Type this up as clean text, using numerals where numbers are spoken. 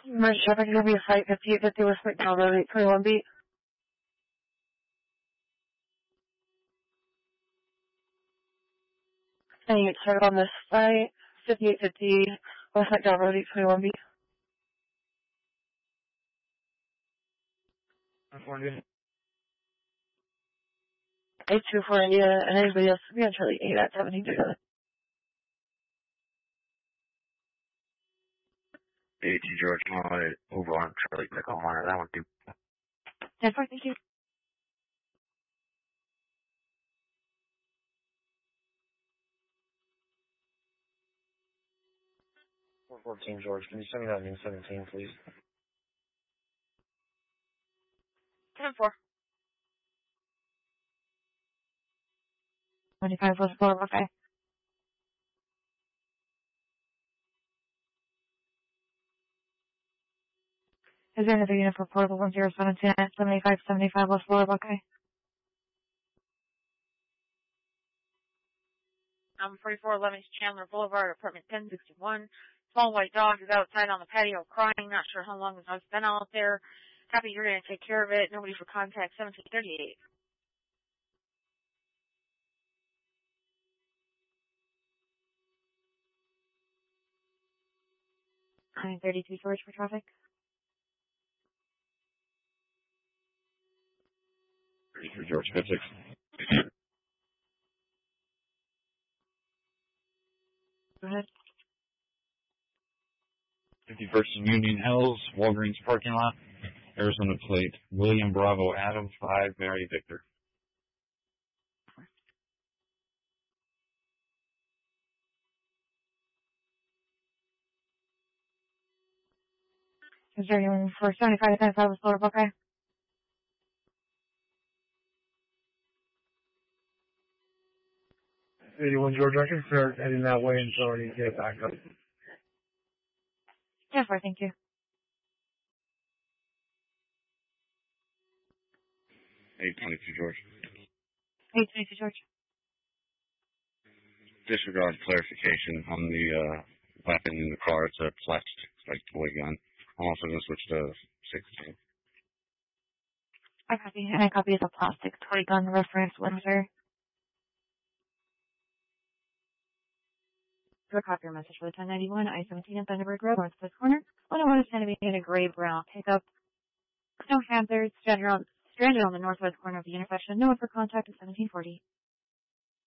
Merge traffic will be a flight 5850 West McDowell Road, 821B. And you get started on this flight, 5850 West McDowell Road, 821B. California. 824 India, and anybody else will be on Charlie 8 at 17 together. 82 George Molly, over on Charlie, pick on one, that one too. 10-4, thank you. Four 14 George, can you send me that new 17, please? 10-4. 25 West Boulevard, okay. Is there another unit for portable 10729 7575 West Boulevard, okay? 4411 Chandler Boulevard, apartment 1061. Small white dog is outside on the patio crying. Not sure how long the dog's been out there. Happy you're going to take care of it. Nobody for contact 1738. 932 George for traffic. 33 George, 56. Go ahead. 51st and Union Hills, Walgreens parking lot, Arizona plate, William Bravo Adam 5 Mary Victor. Is there anyone for 7575 West Boulevard, okay? 81 George, I can start heading that way until I get back up. 10-4, thank you. 822 George. 822 George. Disregard clarification on the weapon in the car. It's a plastic, like toy gun. I'm also going to switch to 16. I copy, and I copy the plastic toy gun reference Windsor. So copy your message for the 1091, I-17 at Thunderbird Road, northwest corner. 101 is going to be in a gray-brown pickup. No hazards, stranded on the northwest corner of the intersection. No one for contact at 1740.